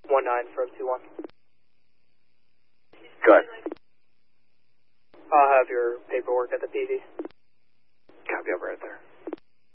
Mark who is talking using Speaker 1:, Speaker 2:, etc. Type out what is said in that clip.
Speaker 1: 19 for 21.
Speaker 2: Good.
Speaker 1: I'll have your paperwork at the PD.